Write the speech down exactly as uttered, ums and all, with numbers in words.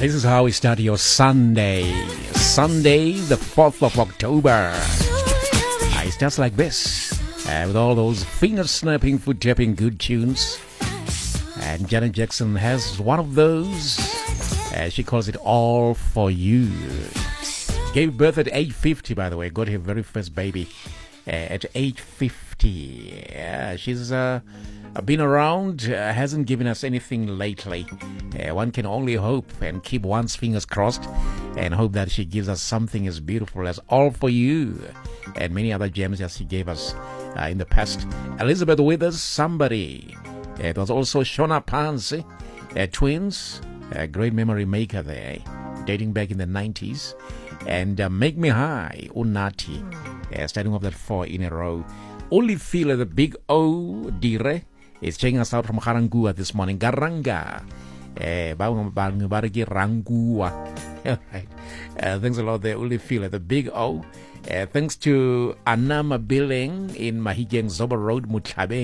This is how we start your Sunday. Sunday, the fourth of October. Uh, it starts like this, uh, with all those finger-snapping, foot-tapping good tunes. And Janet Jackson has one of those. Uh, she calls it All For You. Gave birth at age fifty, by the way. Got her very first baby uh, at age fifty. Yeah, she's uh, been around, uh, hasn't given us anything lately. Uh, one can only hope and keep one's fingers crossed and hope that she gives us something as beautiful as All For You and many other gems that she gave us uh, in the past. Elizabeth Withers, Somebody. Uh, it was also Shona Pansy, uh, twins, a great memory maker there, dating back in the nineties. And uh, Make Me High, Unati, uh, starting off that four in a row. Only Feel the Big O, Dire, is checking us out from Garangua this morning. Garanga. Uh, uh, thanks a lot there, Only Feel the Big O. Uh, thanks to Anama Billing in Mahigeng Zoba Road, Mutlabe.